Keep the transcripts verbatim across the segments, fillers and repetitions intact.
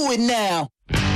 Do it now。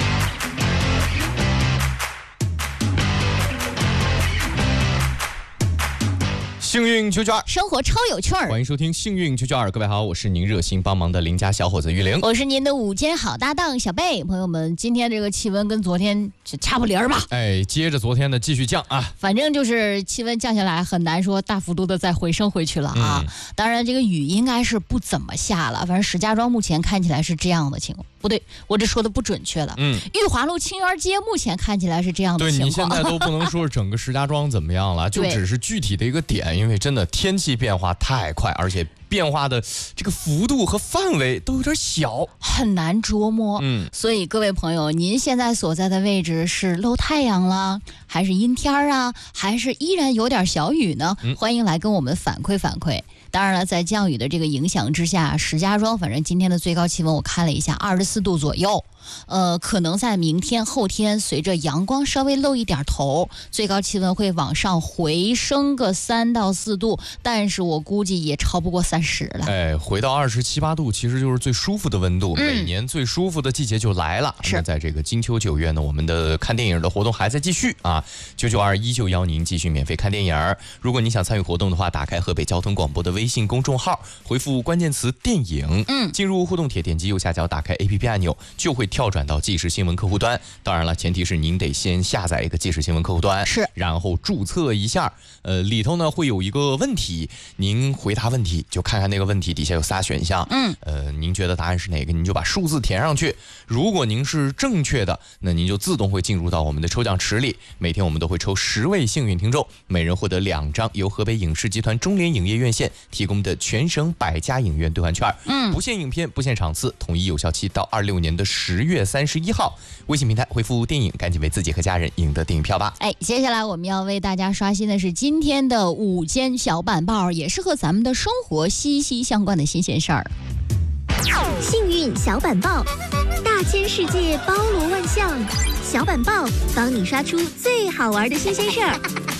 幸运九九二， 生活超有趣儿。 欢迎收听幸运九九二，各位好，我是您热心帮忙的邻家小伙子玉玲， 我是您的午间好搭档小贝。朋友们，今天这个气温跟昨天是差不离儿吧？ 哎，接着昨天的继续降啊， 反正就是气温降下来，很难说大幅度的再回升回去了啊。嗯、当然，这个雨应该是不怎么下了，反正石家庄目前看起来是这样的情况。不对，我这说的不准确了。嗯，玉华路清源街目前看起来是这样的情况。 对，你现在都不能说整个石家庄怎么样了，就只是具体的一个点，因为真的天气变化太快，而且变化的这个幅度和范围都有点小， 很难捉摸。嗯，所以各位朋友，您现在所在的位置是露太阳了，还是阴天啊，还是依然有点小雨呢？嗯、欢迎来跟我们反馈反馈。当然了，在降雨的这个影响之下，石家庄反正今天的最高气温我看了一下，二十四度左右。呃，可能在明天、后天，随着阳光稍微露一点头，最高气温会往上回升个三到四度，但是我估计也超不过三十了。 哎，回到二十七八度，其实就是最舒服的温度。嗯、每年最舒服的季节就来了。 是， 在这个金秋九月呢，我们的看电影的活动还在继续啊。九九二依旧邀您继续免费看电影。如果你想参与活动的话，打开河北交通广播的微信公众号，回复关键词“电影”，嗯，进入互动帖，点击右下角打开 A P P 按钮，就会跳转到即时新闻客户端。当然了，前提是您得先下载一个即时新闻客户端， 是， 然后注册一下。呃，里头呢会有一个问题，您回答问题就看看那个问题底下有仨选项，嗯，呃，您觉得答案是哪个，您就把数字填上去。如果您是正确的，那您就自动会进入到我们的抽奖池里。每天我们都会抽十位幸运听众，每人获得两张由河北影视集团中联影业院线提供的全省百家影院兑换券，嗯，不限影片，不限场次，统一有效期到二六年的十月三十一号。微信平台回复电影，赶紧为自己和家人赢得电影票吧。 哎，接下来我们要为大家刷新的是今天的午间小板报，也是和咱们的生活息息相关的新鲜事儿。 幸运小板报，大千世界包罗万象，小板报帮你刷出最好玩的新鲜事儿。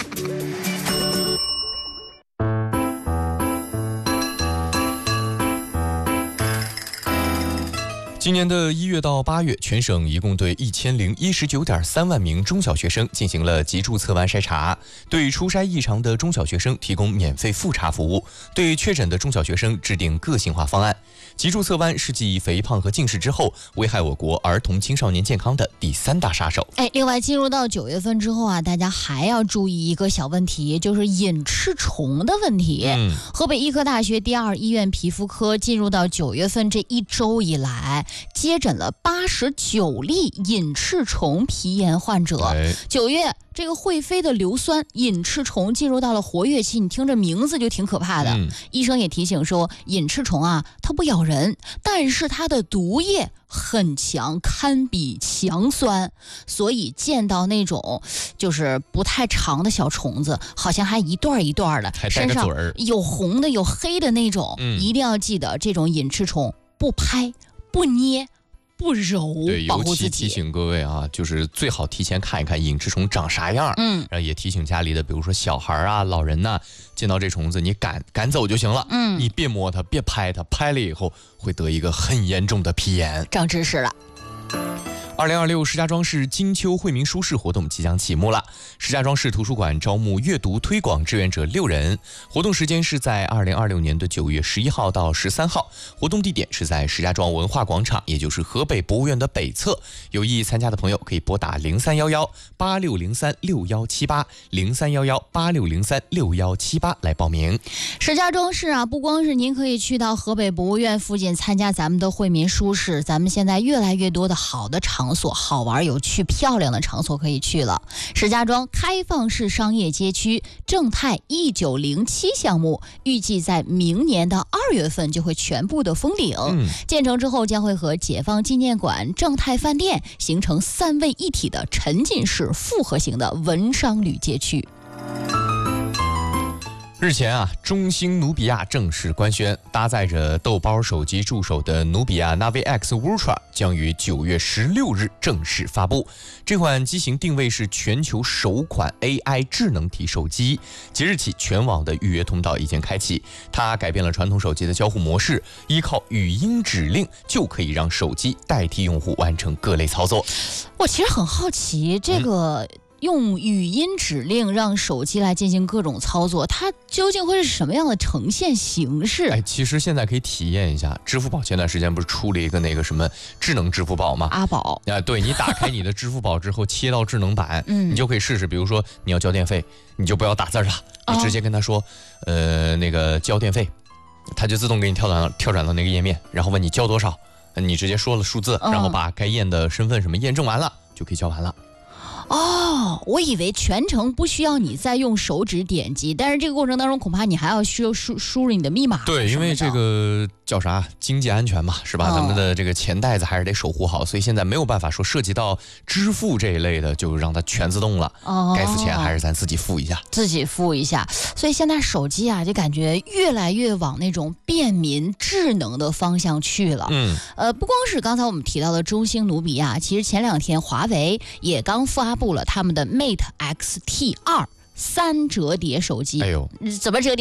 今年的一月到八月，全省一共对一千零一十九点三万名中小学生进行了集注测完筛查，对出筛异常的中小学生提供免费复查服务，对确诊的中小学生制定个性化方案。集注测弯是继肥胖和近视之后，危害我国儿童青少年健康的第三大杀手。 哎，另外进入到九月份之后啊，大家还要注意一个小问题，就是隐翅虫的问题。嗯、河北医科大学第二医院皮肤科进入到九月份这一周以来，接诊了八十九例隐翅虫皮炎患者。九、哎、月这个会飞的硫酸隐翅虫进入到了活跃期，你听着名字就挺可怕的。嗯、医生也提醒说，隐翅虫啊，它不咬人，但是它的毒液很强，堪比强酸，所以见到那种就是不太长的小虫子，好像还一段一段的，身上有红的有黑的那种，嗯、一定要记得这种隐翅虫不拍不捏不揉， 对， 保护自己。 尤其提醒各位啊，就是最好提前看一看隐翅虫长啥样。嗯，然后也提醒家里的，比如说小孩啊、老人呐、啊，见到这虫子你赶赶走就行了。嗯，你别摸它，别拍它，拍了以后会得一个很严重的皮炎。 长知识了。 二零二六石家庄市金秋惠民书室活动即将启幕了。石家庄市图书馆招募阅读推广志愿者六人，活动时间是在二零二六年的九月十一号到十三号，活动地点是在石家庄文化广场，也就是河北博物院的北侧。有意参加的朋友可以拨打零三幺幺八六零三六幺七八零三幺幺八六零三六幺七八来报名。 石家庄市啊，不光是您可以去到河北博物院附近参加咱们的惠民书室，咱们现在越来越多的好的场所、好玩有趣漂亮的场所可以去了。石家庄开放式商业街区正泰一九零七项目预计在明年的二月份就会全部的封顶、嗯、建成之后将会和解放纪念馆、正泰饭店形成三位一体的沉浸式复合型的文商旅街区。 日前啊，中兴努比亚正式官宣，搭载着豆包手机助手的努比亚 Navi X Ultra 将于九月十六日正式发布。这款机型定位是全球首款 A I 智能体手机，即日起全网的预约通道已经开启。它改变了传统手机的交互模式，依靠语音指令就可以让手机代替用户完成各类操作。 我其实很好奇，这个、嗯用语音指令让手机来进行各种操作，它究竟会是什么样的呈现形式？ 哎，其实现在可以体验一下。支付宝前段时间不是出了一个那个什么智能支付宝吗？ 阿宝啊，对，你打开你的支付宝之后，切到智能版，嗯，你就可以试试。比如说你要交电费，你就不要打字了，你直接跟他说，哦、呃，那个交电费，它就自动给你跳转跳转到那个页面，然后问你交多少，你直接说了数字， 嗯、 然后把该验的身份什么验证完了，就可以交完了。 哦，我以为全程不需要你再用手指点击，但是这个过程当中恐怕你还要需要输输入你的密码。 对，因为这个叫啥经济安全嘛，是吧？哦、咱们的这个钱袋子还是得守护好，所以现在没有办法说涉及到支付这一类的就让它全自动了。哦，该付钱还是咱自己付一下， 自己付一下。所以现在手机啊，就感觉越来越往那种便民智能的方向去了。嗯，呃，不光是刚才我们提到的中兴努比亚，其实前两天华为也刚发布了他们的 Mate X T 二三折叠手机。 哎呦， 怎么折叠？